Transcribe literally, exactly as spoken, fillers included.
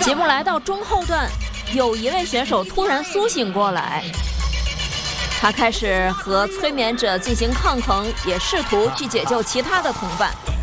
节目来到中后段，有一位选手突然苏醒过来，他开始和催眠者进行抗衡，也试图去解救其他的同伴。